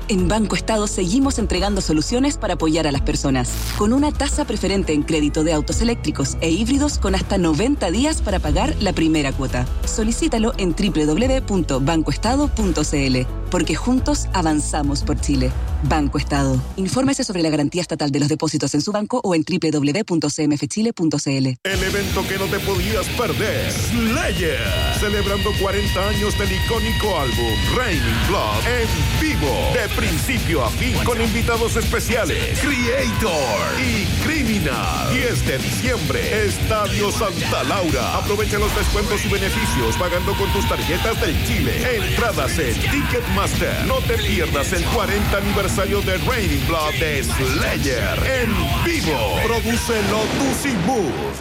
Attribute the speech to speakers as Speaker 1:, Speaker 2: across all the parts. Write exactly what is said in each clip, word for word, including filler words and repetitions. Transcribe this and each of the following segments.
Speaker 1: En Banco Estado seguimos entregando soluciones para apoyar a las personas, con una tasa preferente en crédito de autos eléctricos e híbridos con hasta noventa días para pagar la primera cuota. Solicítalo en doble u doble u doble u punto banco estado punto c l, porque juntos avanzamos por Chile. Banco Estado. Infórmese sobre la garantía estatal de los depósitos en su banco o en doble u doble u doble u punto c m f chile punto c l.
Speaker 2: El evento que no te podías perder, Slayer, celebrando cuarenta años del icónico álbum Raining Blood en vivo, de principio a fin, con invitados especiales, Creator y Criminal. diez de diciembre, Estadio Santa Laura. Aprovecha los descuentos y beneficios pagando con tus tarjetas del Chile. Entradas en Ticketmaster. No te pierdas el cuarenta aniversario de Raining Blood de Slayer en vivo. Produce Lotus y Mood.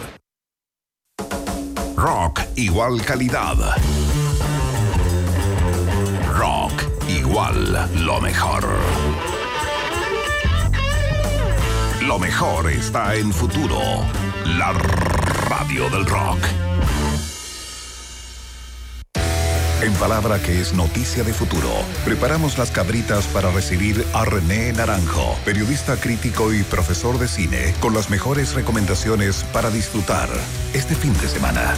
Speaker 3: Rock igual calidad. Rock igual lo mejor. Lo mejor está en Futuro, la radio del rock. En palabra que es noticia de Futuro, preparamos las cabritas para recibir a René Naranjo, periodista crítico y profesor de cine, con las mejores recomendaciones para disfrutar este fin de semana.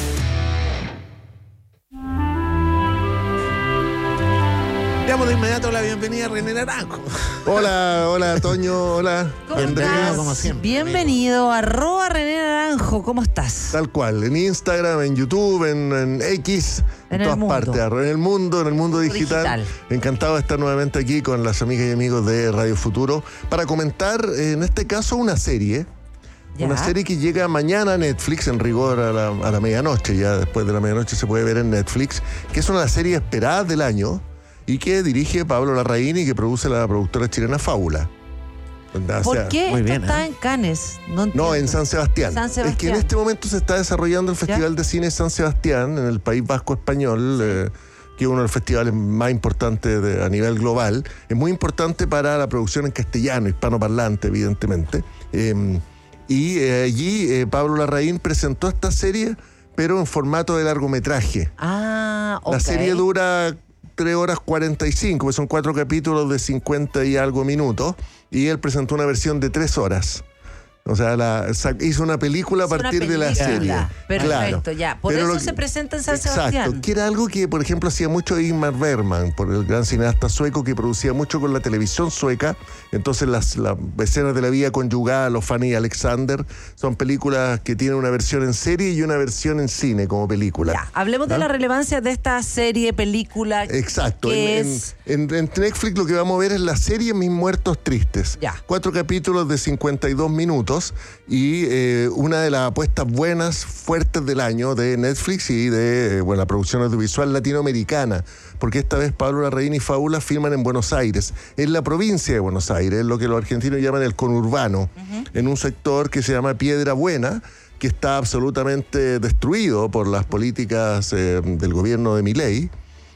Speaker 4: Damos de inmediato la bienvenida a René Naranjo.
Speaker 5: Hola, hola Toño, hola
Speaker 4: Andrea, como siempre.
Speaker 6: Bienvenido, arroba René Naranjo, ¿cómo estás?
Speaker 5: Tal cual, en Instagram, en YouTube, en, en X, en, en todas mundo. partes, en el mundo, en el mundo digital. digital. Encantado de estar nuevamente aquí con las amigas y amigos de Radio Futuro para comentar, en este caso, una serie. ¿Ya? Una serie que llega mañana a Netflix, en rigor a la, a la medianoche, ya después de la medianoche se puede ver en Netflix, que es una de las series esperadas del año y que dirige Pablo Larraín y que produce la productora chilena Fábula.
Speaker 6: O ¿Por sea, qué esto bien, está ¿eh? en Cannes?
Speaker 5: No, no, en San Sebastián.
Speaker 6: San Sebastián.
Speaker 5: Es que en este momento se está desarrollando el Festival ¿Ya? de Cine San Sebastián en el País Vasco Español, eh, que es uno de los festivales más importantes de, a nivel global. Es muy importante para la producción en castellano, hispanoparlante, evidentemente. Eh, y eh, allí eh, Pablo Larraín presentó esta serie, pero en formato de largometraje.
Speaker 6: Ah, ok.
Speaker 5: La serie dura tres horas cuarenta y cinco, pues son cuatro capítulos de cincuenta y algo minutos, y él presentó una versión de tres horas. O sea, la, hizo una película a partir de la serie.
Speaker 6: Perfecto,
Speaker 5: claro.
Speaker 6: ya. Por
Speaker 5: Pero
Speaker 6: eso
Speaker 5: lo,
Speaker 6: se presenta en San
Speaker 5: exacto,
Speaker 6: Sebastián.
Speaker 5: Exacto, que era algo que, por ejemplo, hacía mucho Ingmar Bergman, por el gran cineasta sueco que producía mucho con la televisión sueca. Entonces, las, las escenas de la vida conyugal, Los Fanny y Alexander, son películas que tienen una versión en serie y una versión en cine como película.
Speaker 6: Ya, hablemos ¿Ah? de la relevancia de esta serie, película.
Speaker 5: Exacto.
Speaker 6: Que
Speaker 5: en,
Speaker 6: es...
Speaker 5: en, en, en Netflix lo que vamos a ver es la serie Mis Muertos Tristes.
Speaker 6: Ya.
Speaker 5: Cuatro capítulos de cincuenta y dos minutos y eh, una de las apuestas buenas, fuertes del año de Netflix y de eh, bueno, la producción audiovisual latinoamericana, porque esta vez Pablo Larraín y Fábula filman en Buenos Aires, en la provincia de Buenos Aires, lo que los argentinos llaman el conurbano, uh-huh. en un sector que se llama Piedra Buena, que está absolutamente destruido por las políticas eh, del gobierno de Milei,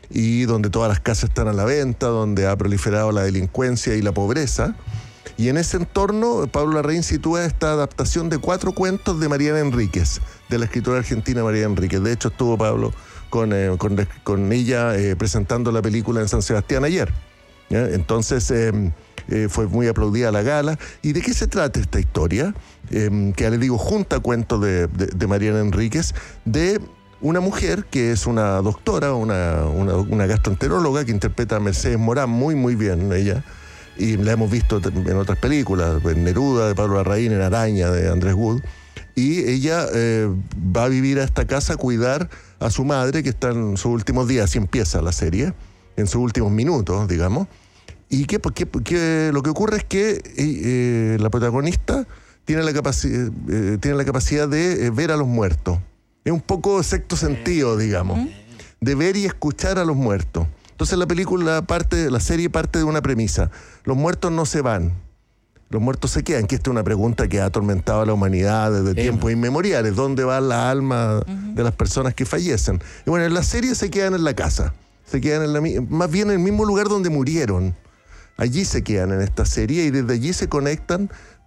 Speaker 5: y donde todas las casas están a la venta, donde ha proliferado la delincuencia y la pobreza. Y en ese entorno, Pablo Larraín sitúa esta adaptación de cuatro cuentos de Mariana Enríquez, de la escritora argentina Mariana Enríquez. De hecho, estuvo Pablo con, eh, con, con ella eh, presentando la película en San Sebastián ayer. ¿Ya? Entonces, eh, eh, fue muy aplaudida la gala. ¿Y de qué se trata esta historia? Eh, que ya les digo, junta cuentos de, de, de Mariana Enríquez, de una mujer que es una doctora, una, una, una gastroenteróloga que interpreta a Mercedes Morán muy, muy bien ella. Y la hemos visto en otras películas, en Neruda, de Pablo Larraín, en Araña, de Andrés Wood. Y ella eh, va a vivir a esta casa a cuidar a su madre, que está en sus últimos días, así empieza la serie, en sus últimos minutos, digamos. Y que, que, que lo que ocurre es que eh, la protagonista tiene la, capaci- eh, tiene la capacidad de eh, ver a los muertos. Es un poco sexto sentido, digamos, de ver y escuchar a los muertos. Entonces la película parte, la serie parte de una premisa: los muertos no se van, los muertos se quedan, que esta es una pregunta que ha atormentado a la humanidad desde eh, tiempos inmemoriales. ¿Dónde van las almas uh-huh. de las personas que fallecen? Y bueno, en la serie se quedan en la casa, se quedan en la, más bien en el mismo lugar donde murieron. Allí se quedan en esta serie y desde allí se conectan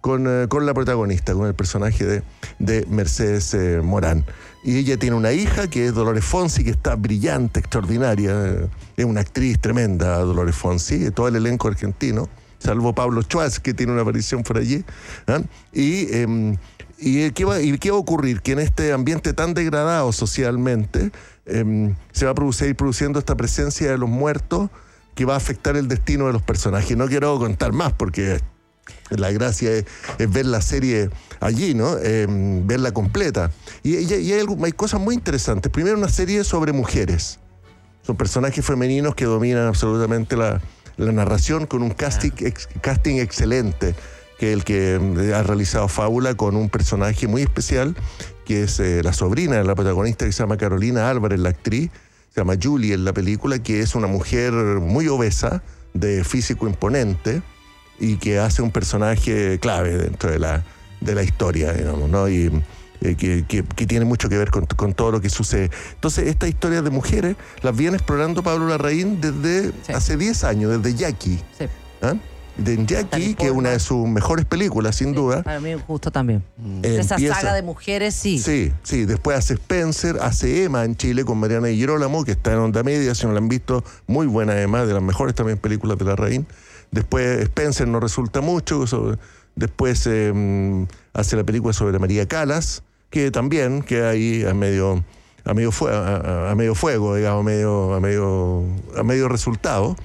Speaker 5: con, eh, con la protagonista, con el personaje de, de Mercedes eh, Morán. Y ella tiene una hija que es Dolores Fonsi, que está brillante, extraordinaria. Eh, es una actriz tremenda, Dolores Fonsi, todo el elenco argentino, salvo Pablo Schwartz, que tiene una aparición por allí. ¿eh? Y... Eh, ¿Y qué, va, ¿Y qué va a ocurrir? Que en este ambiente tan degradado socialmente eh, se va a producir, ir produciendo esta presencia de los muertos que va a afectar el destino de los personajes. No quiero contar más porque la gracia es, es ver la serie allí, ¿no? Eh, verla completa. Y, y, y hay, hay cosas muy interesantes. Primero, una serie sobre mujeres. Son personajes femeninos que dominan absolutamente la, la narración con un casting, ex, casting excelente, que es el que ha realizado Fábula, con un personaje muy especial, que es eh, la sobrina de la protagonista, que se llama Carolina Álvarez, la actriz, se llama Julie en la película, que es una mujer muy obesa, de físico imponente, y que hace un personaje clave dentro de la, de la historia, digamos, ¿no? Y eh, que, que, que tiene mucho que ver con, con todo lo que sucede. Entonces, estas historias de mujeres las viene explorando Pablo Larraín desde sí. hace diez años, desde Jackie. Sí. ¿Ah? De Jackie, que es una de sus mejores películas, sin sí, duda.
Speaker 6: Para mí justo también. Eh, Esa empieza, saga de mujeres, sí.
Speaker 5: Sí, sí. Después hace Spencer, hace Emma en Chile con Mariana Di Girolamo, que está en Onda Media, si no la han visto, muy buena además, de las mejores también películas de Larraín. Después Spencer no resulta mucho. Sobre, después eh, hace la película sobre María Calas, que también queda ahí a medio, a medio, fuego, a, a medio fuego, digamos, a medio, a medio, a medio resultado.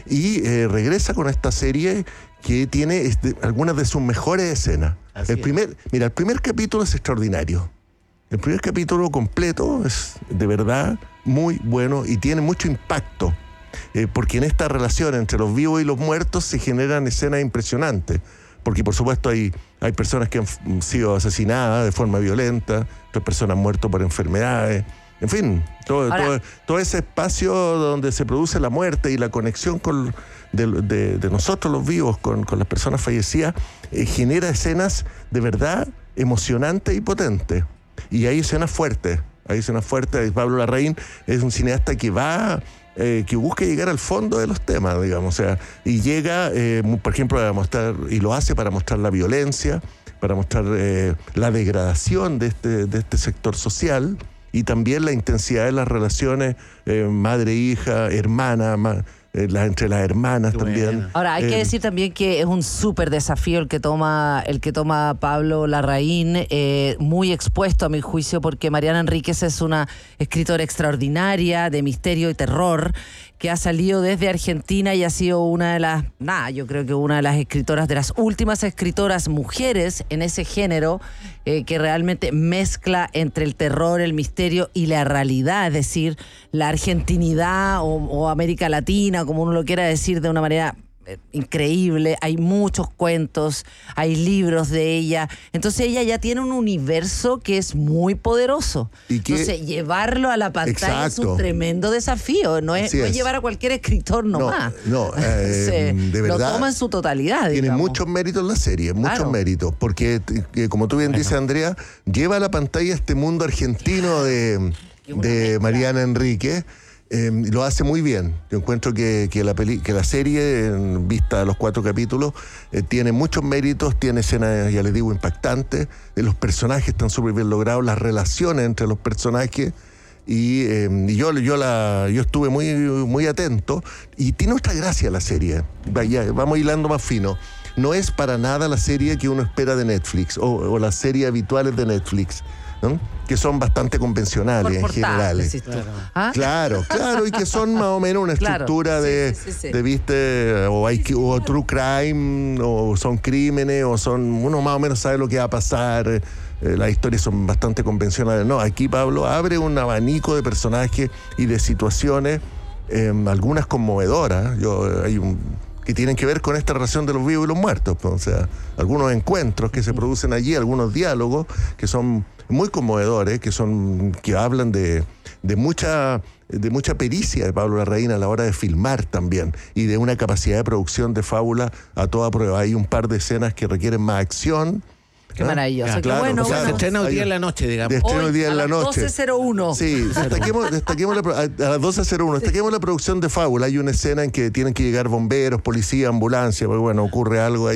Speaker 5: Y eh, regresa con esta serie que tiene este, algunas de sus mejores escenas. El primer, mira, el primer capítulo es extraordinario. El primer capítulo completo es de verdad muy bueno y tiene mucho impacto, eh, porque en esta relación entre los vivos y los muertos se generan escenas impresionantes. Porque por supuesto hay, hay personas que han sido asesinadas de forma violenta, otras personas muertas por enfermedades. En fin, todo, Ahora, todo, todo ese espacio donde se produce la muerte y la conexión con, de, de, de nosotros los vivos con, con las personas fallecidas eh, genera escenas de verdad emocionantes y potentes. Y hay escenas fuertes, hay escenas fuertes. Pablo Larraín es un cineasta que va, eh, que busca llegar al fondo de los temas, digamos. O sea, y llega, eh, por ejemplo, a mostrar, y lo hace para mostrar la violencia, para mostrar eh, la degradación de este, de este sector social, y también la intensidad de las relaciones eh, madre-hija, hermana, ma, eh, la, entre las hermanas también.
Speaker 6: Ahora, hay eh, que decir también que es un súper desafío el que toma el que toma Pablo Larraín, eh, muy expuesto a mi juicio, porque Mariana Enríquez es una escritora extraordinaria de misterio y terror, que ha salido desde Argentina y ha sido una de las, nada, yo creo que una de las escritoras, de las últimas escritoras mujeres en ese género, eh, que realmente mezcla entre el terror, el misterio y la realidad, es decir, la argentinidad o, o América Latina, como uno lo quiera decir, de una manera eh, increíble. Hay muchos cuentos, hay libros de ella. Entonces ella ya tiene un universo que es muy poderoso. ¿Y qué? Entonces llevarlo a la pantalla Exacto. es un tremendo desafío. No es, no es llevar a cualquier escritor nomás.
Speaker 5: No, no eh, de verdad.
Speaker 6: Lo toma en su totalidad.
Speaker 5: Tiene
Speaker 6: digamos.
Speaker 5: muchos méritos la serie, muchos claro. méritos. Porque, eh, como tú bien bueno. dices, Andrea, lleva a la pantalla este mundo argentino de, de Mariana Enríquez. Eh, lo hace muy bien. Yo encuentro que, que, la, peli, que la serie, en vista a los cuatro capítulos, eh, tiene muchos méritos, tiene escenas, ya les digo, impactantes. Eh, los personajes están súper bien logrados, las relaciones entre los personajes. Y, eh, y yo, yo, la, yo estuve muy, muy atento. Y tiene otra gracia la serie. Vaya, vamos hilando más fino. No es para nada la serie que uno espera de Netflix o, o las series habituales de Netflix, ¿no? Que son bastante convencionales en general.
Speaker 6: Claro. ¿Ah?
Speaker 5: claro, claro, y que son más o menos una estructura claro. de, sí, sí, sí. de viste, o, hay, o true crime, o son crímenes, o son, uno más o menos sabe lo que va a pasar, eh, las historias son bastante convencionales. No, aquí Pablo abre un abanico de personajes y de situaciones, eh, algunas conmovedoras. Yo, hay un que tienen que ver con esta relación de los vivos y los muertos, pues, o sea, algunos encuentros que se producen allí, algunos diálogos que son muy conmovedores, que son que hablan de, de mucha de mucha pericia de Pablo Larraín a la hora de filmar también, y de una capacidad de producción de fábula a toda prueba. Hay un par de escenas que requieren más acción.
Speaker 6: Qué maravilloso,
Speaker 5: qué
Speaker 6: claro,
Speaker 4: bueno.
Speaker 6: O sea,
Speaker 4: bueno. Se estrena hoy día en la noche, digamos.
Speaker 5: De estreno hoy día en la
Speaker 6: a
Speaker 5: noche.
Speaker 6: las doce cero uno.
Speaker 5: Sí, destaquemos, destaquemos la, a, a las doce cero uno. Destaquemos la producción de Fábula. Hay una escena en que tienen que llegar bomberos, policía, ambulancia, porque bueno, ocurre algo ahí.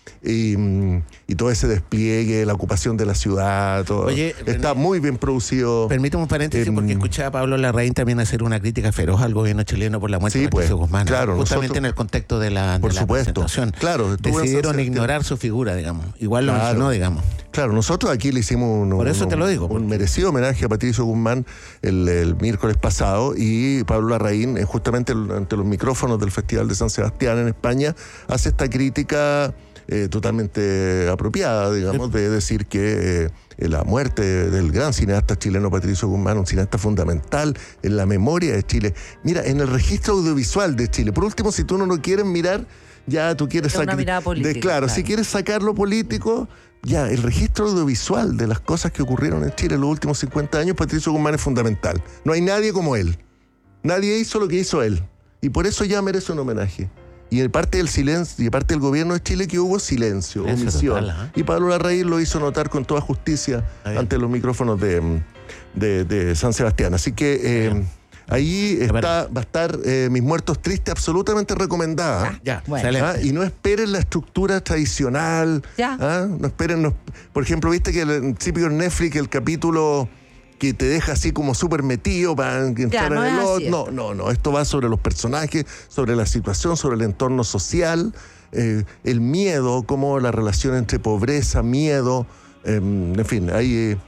Speaker 5: y, y todo ese despliegue, la ocupación de la ciudad, todo.
Speaker 4: Oye,
Speaker 5: está
Speaker 4: René,
Speaker 5: muy bien producido.
Speaker 4: Permítame un paréntesis,
Speaker 5: em,
Speaker 4: porque escuché a Pablo Larraín también hacer una crítica feroz al gobierno chileno por la muerte
Speaker 5: Sí,
Speaker 4: de Patricio
Speaker 5: pues,
Speaker 4: Guzmán.
Speaker 5: claro,
Speaker 4: justamente
Speaker 5: nosotros-
Speaker 4: en el contexto de la, de
Speaker 5: Por
Speaker 4: la
Speaker 5: supuesto.
Speaker 4: presentación.
Speaker 5: Claro, estuvo en
Speaker 4: decidieron
Speaker 5: San Sebastián.
Speaker 4: ignorar su figura, digamos. Igual lo
Speaker 5: Claro.
Speaker 4: mencionó, digamos.
Speaker 5: Claro, nosotros aquí le hicimos un,
Speaker 4: Por eso
Speaker 5: un-
Speaker 4: te lo digo,
Speaker 5: un
Speaker 4: porque-
Speaker 5: merecido homenaje a Patricio Guzmán el, el miércoles pasado, y Pablo Larraín, eh, justamente el- ante los micrófonos del Festival de San Sebastián en España, hace esta crítica eh, totalmente apropiada, digamos, de decir que eh, la muerte del gran cineasta chileno Patricio Guzmán, un cineasta fundamental en la memoria de Chile. Mira, en el registro audiovisual de Chile. Por último, si tú no lo quieres mirar, ya tú quieres
Speaker 6: Es una
Speaker 5: sacar-
Speaker 6: mirada política,
Speaker 5: de- claro,
Speaker 6: claro.
Speaker 5: si quieres sacar lo político, ya, el registro audiovisual de las cosas que ocurrieron en Chile en los últimos cincuenta años, Patricio Guzmán es fundamental. No hay nadie como él. Nadie hizo lo que hizo él. Y por eso ya merece un homenaje. Y de parte del silencio, y de parte del gobierno de Chile, que hubo silencio,
Speaker 4: Silencio
Speaker 5: omisión.
Speaker 4: total, ¿ah?
Speaker 5: Y Pablo Larraín lo hizo notar con toda justicia
Speaker 4: Está bien.
Speaker 5: ante los micrófonos de, de, de San Sebastián. Así que eh, ahí está, va a estar eh, Mis Muertos Tristes, absolutamente recomendada.
Speaker 4: Ya,
Speaker 6: Bueno.
Speaker 4: excelente.
Speaker 5: ¿Ah? Y no esperen la estructura tradicional.
Speaker 6: Ya.
Speaker 5: ¿Ah? No esperen, no- por ejemplo, viste que el típico en Netflix, el capítulo que te deja así como súper metido para entrar
Speaker 6: no
Speaker 5: en el
Speaker 6: es
Speaker 5: otro.
Speaker 6: así
Speaker 5: No, no, no. Esto va sobre los personajes, sobre la situación, sobre el entorno social, eh, el miedo, como la relación entre pobreza, miedo, eh, en fin, ahí eh,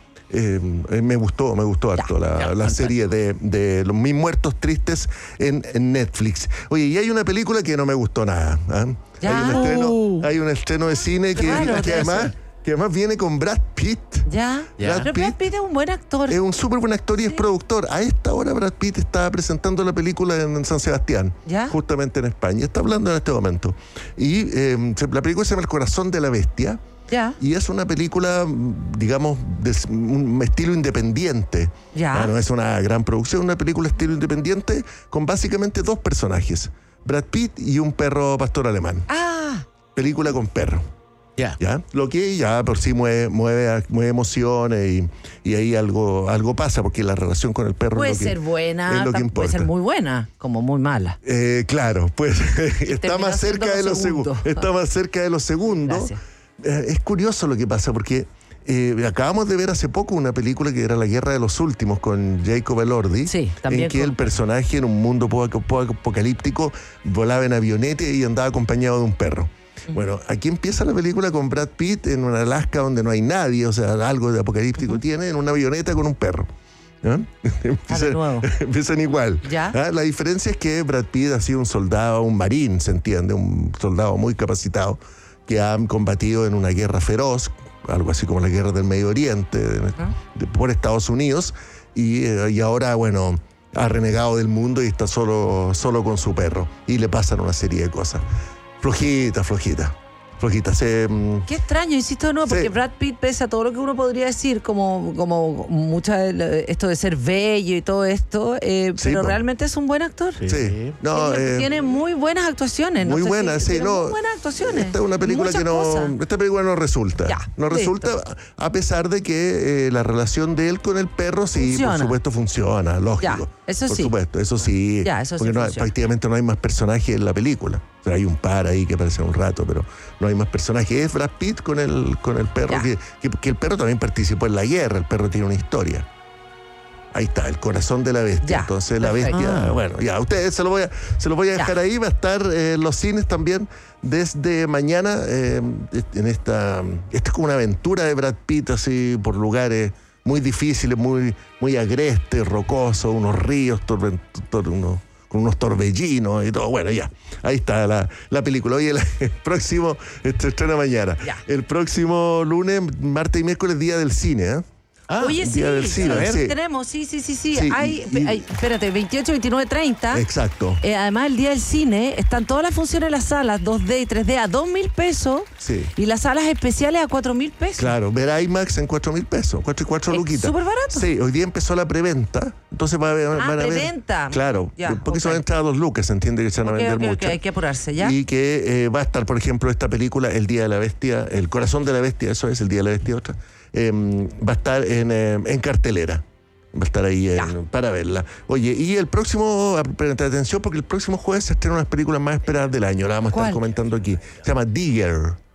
Speaker 5: eh, me gustó, me gustó harto la,
Speaker 4: ya,
Speaker 5: la serie de, de Los Mis Muertos Tristes en, en Netflix. Oye, y hay una película que no me gustó nada. ¿Ah?
Speaker 6: Ya.
Speaker 5: Hay un estreno,
Speaker 6: Uh.
Speaker 5: hay un estreno de cine que,
Speaker 6: Claro,
Speaker 5: que
Speaker 6: de
Speaker 5: además,
Speaker 6: eso.
Speaker 5: que además viene con Brad Pitt.
Speaker 6: ¿Ya?
Speaker 4: Ya.
Speaker 6: Pero Brad Pitt es un buen actor.
Speaker 5: Es un súper buen actor y es productor. A esta hora Brad Pitt está presentando la película en, en San Sebastián,
Speaker 6: ¿Ya?
Speaker 5: justamente en España. Está hablando en este momento. Y eh, se- la película se llama El Corazón de la Bestia.
Speaker 6: Ya.
Speaker 5: Y es una película, digamos, de s- un estilo independiente.
Speaker 6: Ya.
Speaker 5: Ah, no es una gran producción, una película estilo independiente con básicamente dos personajes, Brad Pitt y un perro pastor alemán.
Speaker 6: Ah,
Speaker 5: Película con perro.
Speaker 4: Ya.
Speaker 5: ¿Ya? Lo que ya por sí mueve, mueve, mueve emociones y, y ahí algo, algo pasa, porque la relación con el perro
Speaker 6: puede
Speaker 5: es lo que,
Speaker 6: ser buena,
Speaker 5: es lo que
Speaker 6: tam- puede ser
Speaker 5: importa.
Speaker 6: muy buena, como muy mala.
Speaker 5: Eh, claro, pues está
Speaker 6: terminó
Speaker 5: más
Speaker 6: siendo
Speaker 5: cerca de
Speaker 6: lo
Speaker 5: los
Speaker 6: segundo.
Speaker 5: segundos. Está más cerca de los segundos.
Speaker 6: Gracias.
Speaker 5: Eh, es curioso lo que pasa, porque eh, acabamos de ver hace poco una película que era La Guerra de los Últimos con Jacob Elordi,
Speaker 6: Sí, también
Speaker 5: en que
Speaker 6: con-
Speaker 5: el personaje en un mundo po- po- apocalíptico volaba en avionete y andaba acompañado de un perro. Bueno, aquí empieza la película con Brad Pitt en una Alaska donde no hay nadie, o sea, algo de apocalíptico tiene, en una avioneta con un perro. ¿Ah? Empiezan,
Speaker 6: nuevo.
Speaker 5: empiezan igual.
Speaker 6: Ya.
Speaker 5: ¿Ah? La diferencia es que Brad Pitt ha sido un soldado, un marín, se entiende, un soldado muy capacitado que ha combatido en una guerra feroz, algo así como la guerra del Medio Oriente, de- de- por Estados Unidos, y, eh, y ahora, bueno, ha renegado del mundo y está solo, solo con su perro. Y le pasan una serie de cosas. Flojita, flojita, flojita. Se, mm,
Speaker 6: Qué extraño, insisto, no, porque
Speaker 5: Sí.
Speaker 6: Brad Pitt, pese a todo lo que uno podría decir, como, como mucha de- esto de ser bello y todo esto, eh,
Speaker 5: Sí,
Speaker 6: pero
Speaker 5: po.
Speaker 6: realmente es un buen actor.
Speaker 4: Sí.
Speaker 5: sí. No,
Speaker 6: tiene,
Speaker 5: eh,
Speaker 6: tiene muy buenas actuaciones. no
Speaker 5: muy
Speaker 6: sé si-
Speaker 5: buena, sí,
Speaker 6: tiene
Speaker 5: no.
Speaker 6: Muy buenas actuaciones.
Speaker 5: Esta es una película
Speaker 6: Muchas
Speaker 5: que no.
Speaker 6: cosas.
Speaker 5: Esta película no resulta.
Speaker 6: Ya,
Speaker 5: no
Speaker 6: listo.
Speaker 5: resulta, a pesar de que eh, la relación de él con el perro, sí,
Speaker 6: Funciona.
Speaker 5: por supuesto, funciona, lógico.
Speaker 6: Ya, eso
Speaker 5: por
Speaker 6: sí.
Speaker 5: supuesto, eso sí.
Speaker 6: Ya, eso sí
Speaker 5: porque no hay-
Speaker 6: funciona.
Speaker 5: prácticamente no hay más personajes en la película. O sea, hay un par ahí que aparecen un rato, pero no hay más personajes. Es Brad Pitt con el, con el perro,
Speaker 6: Ya.
Speaker 5: que, que, que el perro también participó en la guerra. El perro tiene una historia. Ahí está, El Corazón de la Bestia.
Speaker 6: Ya,
Speaker 5: Entonces la
Speaker 6: perfecto.
Speaker 5: bestia,
Speaker 4: Ah.
Speaker 5: bueno, ya, ustedes se lo voy a, se lo voy a
Speaker 6: Ya.
Speaker 5: dejar ahí, va a estar eh, en los cines también desde mañana, eh, en esta, esta es como una aventura de Brad Pitt, así por lugares muy difíciles, muy, muy agrestes, rocosos, unos ríos, torben- tor- unos- con unos torbellinos y todo. Bueno, ya, ahí está la, la película. Oye, el, el próximo, se estrena mañana.
Speaker 6: Ya.
Speaker 5: El próximo lunes, martes y miércoles, día del cine, ¿eh?
Speaker 4: Ah,
Speaker 6: Oye, sí,
Speaker 5: Día del
Speaker 6: sí,
Speaker 5: Cine,
Speaker 6: sí,
Speaker 5: sí.
Speaker 6: tenemos, sí, sí, sí, sí.
Speaker 5: Sí,
Speaker 6: hay,
Speaker 5: y- y-
Speaker 6: hay- espérate, veintiocho, veintinueve, treinta.
Speaker 5: Exacto.
Speaker 6: Eh, además, el día del cine, están todas las funciones en las salas, dos D y tres D, a dos mil pesos.
Speaker 5: Sí.
Speaker 6: Y las salas especiales a cuatro mil pesos.
Speaker 5: Claro, ver IMAX en cuatro mil pesos, cuatro y cuatro
Speaker 6: Es
Speaker 5: luquitas.
Speaker 6: súper barato.
Speaker 5: Sí, hoy día empezó la preventa, entonces va a ver,
Speaker 6: Ah,
Speaker 5: van a ver.
Speaker 6: preventa.
Speaker 5: Claro,
Speaker 6: Ya,
Speaker 5: porque
Speaker 6: ok.
Speaker 5: se van a entrar a dos lucas, se entiende que se van a
Speaker 6: Ok,
Speaker 5: vender
Speaker 6: ok, ok,
Speaker 5: mucho.
Speaker 6: hay que apurarse, ¿ya?
Speaker 5: Y que eh, va a estar, por ejemplo, esta película, El Día de la Bestia, El Corazón de la Bestia, eso es, El Día de la Bestia, otra, eh, va a estar en, eh, en cartelera. Va a estar ahí en-
Speaker 6: Ya.
Speaker 5: para verla. Oye, y el próximo, presta atención porque el próximo jueves se estrena una de las películas más esperadas del año, la vamos a
Speaker 6: ¿Cuál?
Speaker 5: estar comentando aquí. Se llama Digger.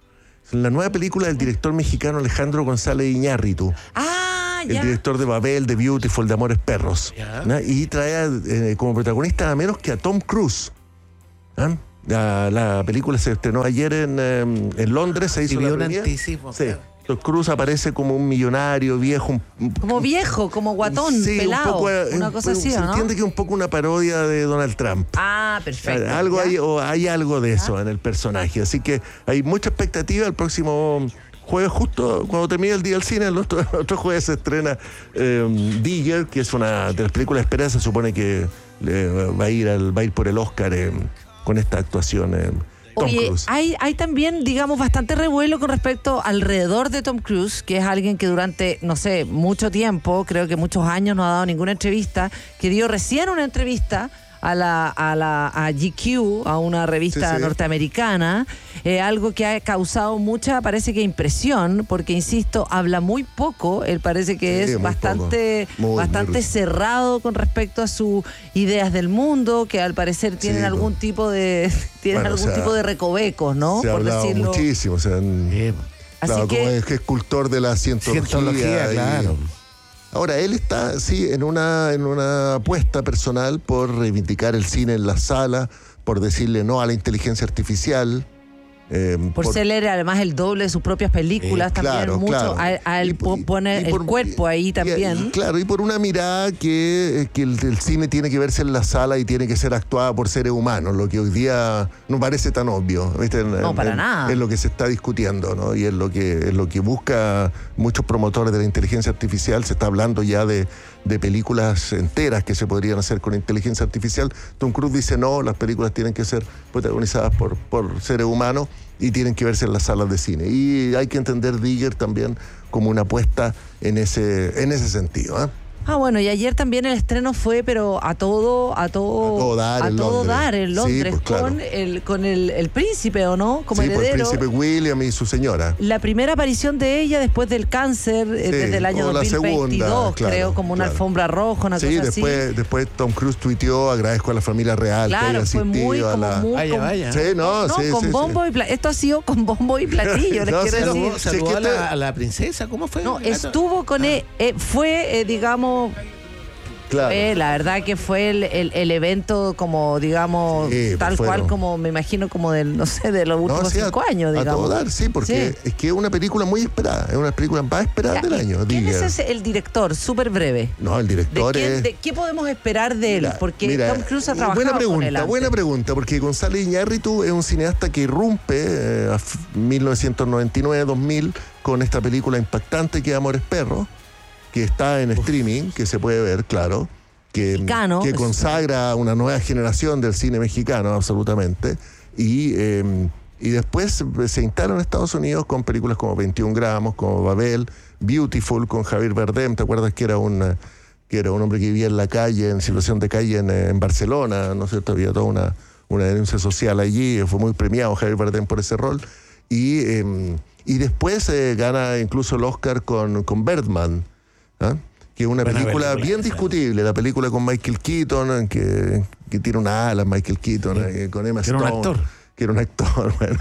Speaker 5: La nueva película del director mexicano Alejandro González Iñárritu.
Speaker 6: Ah,
Speaker 5: El
Speaker 6: ya.
Speaker 5: director de Babel, de Beautiful, de Amores Perros. ¿no? Y trae a, eh, como protagonista nada menos que a Tom Cruise. ¿Ah? La, la película se estrenó ayer en, eh, en Londres, se hizo
Speaker 4: Sí, vi
Speaker 5: la
Speaker 4: un
Speaker 5: premiere.
Speaker 4: anticipo,
Speaker 5: Sí.
Speaker 4: claro.
Speaker 5: Tom Cruise aparece como un millonario, viejo. Un,
Speaker 6: Como viejo, como guatón,
Speaker 5: sí,
Speaker 6: pelado.
Speaker 5: un poco, eh,
Speaker 6: una cosa
Speaker 5: un-
Speaker 6: así,
Speaker 5: se
Speaker 6: ¿o no?
Speaker 5: entiende que es un poco una parodia de Donald Trump.
Speaker 6: Ah, perfecto.
Speaker 5: Algo
Speaker 6: ¿ya?
Speaker 5: hay, o hay algo de eso en el personaje. Así que hay mucha expectativa. El próximo jueves, justo cuando termine el día del cine, el otro, el otro jueves se estrena eh, Digger, que es una de las películas esperadas. Se supone que eh, va a ir al, va a ir por el Oscar eh, con esta actuación. Eh, Tom
Speaker 6: Oye,
Speaker 5: Cruise.
Speaker 6: hay, hay también, digamos, bastante revuelo con respecto alrededor de Tom Cruise, que es alguien que durante, no sé, mucho tiempo, creo que muchos años no ha dado ninguna entrevista, que dio recién una entrevista a la a la a G Q, a una revista
Speaker 5: Sí, sí.
Speaker 6: norteamericana, eh, algo que ha causado mucha, parece que impresión, porque insisto, habla muy poco, él parece que
Speaker 5: Sí,
Speaker 6: es
Speaker 5: muy
Speaker 6: bastante,
Speaker 5: poco. Muy,
Speaker 6: bastante
Speaker 5: muy-
Speaker 6: cerrado con respecto a sus ideas del mundo, que al parecer tienen
Speaker 5: Sí,
Speaker 6: algún
Speaker 5: pues.
Speaker 6: tipo de tienen
Speaker 5: Bueno,
Speaker 6: algún
Speaker 5: o sea,
Speaker 6: tipo de recovecos, ¿no?
Speaker 5: Se ha
Speaker 6: Por
Speaker 5: hablado
Speaker 6: decirlo.
Speaker 5: muchísimo. O sea, en-
Speaker 4: Eh,
Speaker 6: Así
Speaker 5: claro,
Speaker 6: que-
Speaker 5: como es que escultor de la cientología.
Speaker 4: Cientología,
Speaker 5: y-
Speaker 4: claro.
Speaker 5: Ahora, él está, sí, en una, en una apuesta personal por reivindicar el cine en la sala, por decirle no a la inteligencia artificial. eh,
Speaker 6: Por ser él, además, el doble de sus propias películas,
Speaker 5: Eh,
Speaker 6: también
Speaker 5: claro,
Speaker 6: mucho.
Speaker 5: claro.
Speaker 6: A, a él
Speaker 5: Y por-
Speaker 6: po- pone
Speaker 5: y
Speaker 6: el
Speaker 5: por-
Speaker 6: cuerpo ahí
Speaker 5: y-
Speaker 6: también.
Speaker 5: y claro, y por una mirada que, eh, que el, el cine tiene que verse en la sala y tiene que ser actuada por seres humanos, lo que hoy día no parece tan obvio. ¿viste? En-
Speaker 6: No,
Speaker 5: en-
Speaker 6: para
Speaker 5: en-
Speaker 6: nada.
Speaker 5: Es lo que se está discutiendo, ¿no? Y es lo que, es lo que busca muchos promotores de la inteligencia artificial. Se está hablando ya de, de películas enteras que se podrían hacer con inteligencia artificial. Tom Cruise dice no, las películas tienen que ser protagonizadas por, por seres humanos y tienen que verse en las salas de cine. Y hay que entender Digger también como una apuesta en ese, en ese sentido. ¿eh?
Speaker 6: Ah, bueno, y ayer también el estreno fue, pero a todo, a todo,
Speaker 5: A todo dar
Speaker 6: a
Speaker 5: en
Speaker 6: todo
Speaker 5: Londres.
Speaker 6: dar en
Speaker 5: Sí,
Speaker 6: Londres,
Speaker 5: pues, claro.
Speaker 6: con el, con el, el príncipe, ¿o no? Como
Speaker 5: sí, por el
Speaker 6: heredero.
Speaker 5: príncipe William y su señora.
Speaker 6: La primera aparición de ella después del cáncer, eh,
Speaker 5: Sí,
Speaker 6: desde el año
Speaker 5: o la
Speaker 6: dos mil veintidós,
Speaker 5: segunda, claro,
Speaker 6: creo, como una
Speaker 5: claro.
Speaker 6: alfombra roja, una
Speaker 5: Sí,
Speaker 6: cosa
Speaker 5: después,
Speaker 6: así.
Speaker 5: después Tom Cruise tuiteó, agradezco a la familia real que haya
Speaker 6: Claro, fue
Speaker 5: asistido
Speaker 6: muy,
Speaker 5: a
Speaker 6: como
Speaker 5: la...
Speaker 6: muy...
Speaker 4: Vaya,
Speaker 6: con-
Speaker 4: vaya.
Speaker 5: Sí, no,
Speaker 6: No,
Speaker 5: sí,
Speaker 6: con
Speaker 5: sí, sí.
Speaker 6: bombo y platillo. Esto ha sido con bombo y platillo, les
Speaker 5: No,
Speaker 6: quiero
Speaker 5: sí,
Speaker 6: decir.
Speaker 4: Saludó, saludó
Speaker 5: Sí,
Speaker 4: a,
Speaker 5: que
Speaker 4: la,
Speaker 5: está-
Speaker 4: a la princesa, ¿cómo fue?
Speaker 6: No,
Speaker 4: Gato?
Speaker 6: estuvo con él, eh, fue, eh, digamos,
Speaker 5: Claro.
Speaker 6: fue, la verdad que fue el, el- el evento como, digamos,
Speaker 5: Sí, pues
Speaker 6: tal
Speaker 5: fueron.
Speaker 6: cual como, me imagino, como del, no sé, de los últimos
Speaker 5: No, sí, a-
Speaker 6: cinco años,
Speaker 5: a
Speaker 6: digamos.
Speaker 5: todo dar, sí, porque
Speaker 6: Sí.
Speaker 5: es que es una película muy esperada, es una película más esperada
Speaker 6: Ya,
Speaker 5: del
Speaker 6: ¿y
Speaker 5: año.
Speaker 6: ¿Quién
Speaker 5: Digger.
Speaker 6: es ese, el director? Súper breve.
Speaker 5: No, el
Speaker 6: ¿De,
Speaker 5: director
Speaker 6: quién-
Speaker 5: es...
Speaker 6: de qué podemos esperar de él?
Speaker 5: Mira,
Speaker 6: Porque
Speaker 5: mira,
Speaker 6: Tom Cruise ha trabajado
Speaker 5: buena
Speaker 6: con
Speaker 5: pregunta,
Speaker 6: él antes.
Speaker 5: buena pregunta, porque González Iñárritu es un cineasta que irrumpe eh, a f- mil novecientos noventa y nueve dos mil con esta película impactante que es Amores Perros, que está en streaming, que se puede ver, claro, que,
Speaker 6: Mexicano,
Speaker 5: que
Speaker 6: es-
Speaker 5: consagra una nueva generación del cine mexicano, absolutamente, y, eh, y después se instala en Estados Unidos con películas como veintiún gramos, como Babel, Beautiful, con Javier Bardem, ¿te acuerdas que era un que era un hombre que vivía en la calle, en situación de calle en, en Barcelona, ¿no es cierto? Había toda una, una denuncia social allí, fue muy premiado Javier Bardem por ese rol, y, eh, y después eh, gana incluso el Oscar con, con Birdman, ¿ah? que es una
Speaker 4: Buena
Speaker 5: película
Speaker 4: película
Speaker 5: bien
Speaker 4: esa.
Speaker 5: discutible, la película con Michael Keaton, que, que tiene una ala, Michael Keaton, eh, con Emma
Speaker 4: Que era un
Speaker 5: Stone.
Speaker 4: actor.
Speaker 5: Que era un actor, bueno.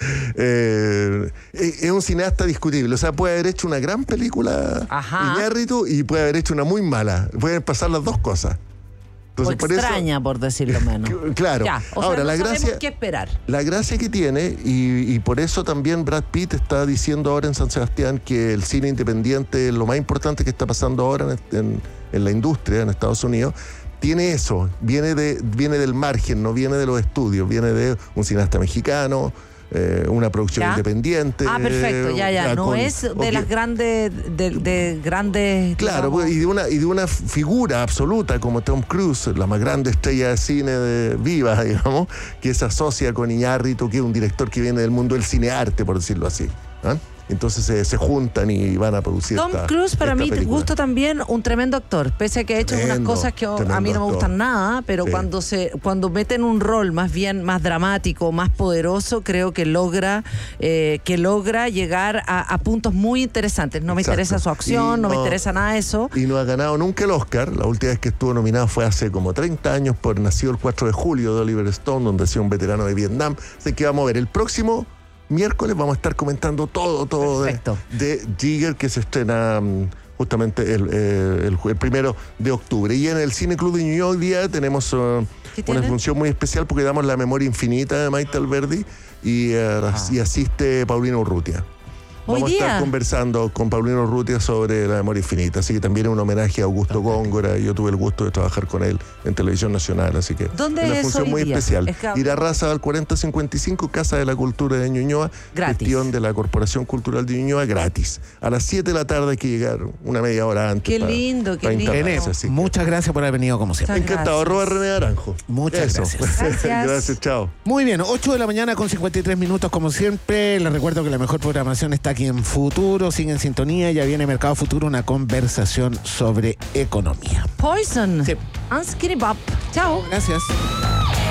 Speaker 5: Eh, es un cineasta discutible. O sea, puede haber hecho una gran película
Speaker 6: Ajá.
Speaker 5: Iñárritu y puede haber hecho una muy mala. Pueden pasar las dos cosas.
Speaker 6: O
Speaker 5: Entonces, por eso-
Speaker 6: extraña, por decirlo menos.
Speaker 5: claro.
Speaker 6: Ya, o
Speaker 5: Ahora,
Speaker 6: sea, no
Speaker 5: la
Speaker 6: sabemos
Speaker 5: gracia,
Speaker 6: qué esperar.
Speaker 5: la gracia que tiene, y, y por eso también Brad Pitt está diciendo ahora en San Sebastián que el cine independiente es lo más importante que está pasando ahora en, en- en la industria en Estados Unidos. Tiene eso, viene, de, viene del margen, no viene de los estudios, viene de un cineasta mexicano, eh, una producción
Speaker 6: Ya.
Speaker 5: independiente.
Speaker 6: Ah, perfecto, ya, ya.
Speaker 5: eh,
Speaker 6: No
Speaker 5: con-
Speaker 6: es
Speaker 5: o
Speaker 6: de
Speaker 5: que-
Speaker 6: las grandes, de, de grandes.
Speaker 5: Claro,
Speaker 6: digamos,
Speaker 5: pues, y de una y de una figura absoluta como Tom Cruise, la más grande estrella de cine de viva, digamos, que se asocia con Iñárritu, que es un director que viene del mundo del cinearte, por decirlo así. ¿ah? Entonces se, se juntan y van a producir
Speaker 6: Tom
Speaker 5: esta-
Speaker 6: Cruise, para
Speaker 5: esta
Speaker 6: mí,
Speaker 5: película.
Speaker 6: gusto también un tremendo actor, pese a que ha hecho unas
Speaker 5: Tremendo,
Speaker 6: cosas que a
Speaker 5: tremendo
Speaker 6: mí no me
Speaker 5: actor.
Speaker 6: gustan nada, pero
Speaker 5: Sí.
Speaker 6: cuando se cuando meten un rol más bien más dramático, más poderoso, creo que logra eh, que logra llegar a, a puntos muy interesantes. No me
Speaker 5: Exacto.
Speaker 6: interesa su acción,
Speaker 5: Y
Speaker 6: no, me
Speaker 5: no-
Speaker 6: interesa nada de eso.
Speaker 5: Y no ha ganado nunca el Oscar. La última vez que estuvo nominado fue hace como treinta años por Nacido el cuatro de julio de Oliver Stone, donde hacía un veterano de Vietnam. Así que vamos a ver. El próximo miércoles vamos a estar comentando todo, todo de, de Jigger, que se estrena um, justamente el, eh, el, el primero de octubre. Y en el Cine Club de Ñuñoa hoy día tenemos uh, una función muy especial porque damos La memoria infinita de Maite Alberdi y, uh, ah. y asiste Paulino Urrutia. Vamos a estar conversando con Paulino Urrutia sobre La memoria infinita, así que también es un homenaje a Augusto Góngora. Yo tuve el gusto de trabajar con él en Televisión Nacional, así que
Speaker 6: ¿dónde
Speaker 5: es una
Speaker 6: es
Speaker 5: función
Speaker 6: hoy
Speaker 5: muy
Speaker 6: día?
Speaker 5: especial.
Speaker 6: Es que...
Speaker 5: Irarrázaval al cuarenta cincuenta y cinco, Casa de la Cultura de Ñuñoa,
Speaker 6: gratis.
Speaker 5: Gestión de la Corporación Cultural de Ñuñoa, gratis. A las siete de la tarde hay que llegar una media hora antes.
Speaker 6: Qué
Speaker 5: para,
Speaker 6: lindo, qué lindo.
Speaker 4: René, muchas gracias por haber venido como siempre.
Speaker 5: Encantado, arroba René Naranjo.
Speaker 4: Muchas
Speaker 5: Eso.
Speaker 4: gracias.
Speaker 6: Gracias.
Speaker 5: Gracias, chao.
Speaker 4: Muy bien, ocho de la mañana con cincuenta y tres minutos como siempre. Les recuerdo que la mejor programación está aquí en Futuro. Sigue en sintonía, ya viene Mercado Futuro, una conversación sobre economía.
Speaker 6: Poison.
Speaker 4: Sí.
Speaker 6: And Skinny Pop. Chao.
Speaker 4: Gracias.